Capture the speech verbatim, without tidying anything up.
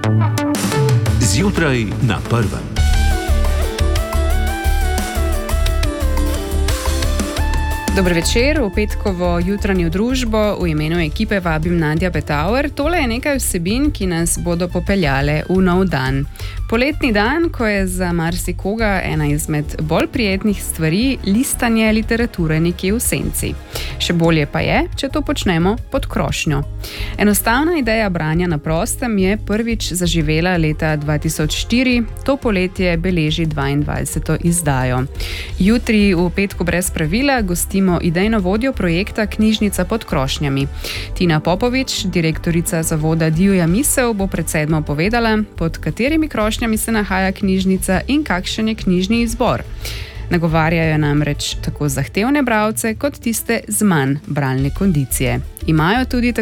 Zjutraj na prvem. Dober večer, v petkovo jutranjo družbo v imenu ekipe vabim Nadja Petauer. Tole je nekaj vsebin, ki nas bodo popeljale v nov dan. Poletni dan, ko je za marsikoga ena izmed bolj prijetnih stvari listanje literature nekje v senci. Še bolje pa je, če to počnemo pod krošnjo. Enostavna ideja branja na prostem je prvič zaživela leta dva tisoč štiri, to poletje beleži dvaindvajseto izdajo. Jutri v petku brez pravila gostimo idejno vodjo projekta Knjižnica pod krošnjami. Tina Popovič, direktorica zavoda Divja misel, bo pred sedmo povedala, pod katerimi krošnjami se nahaja knjižnica in kakšen je knjižni izbor. Nagovarjajo namreč tako zahtevne bralce, kot tiste z manj bralne kondicije. Imajo tudi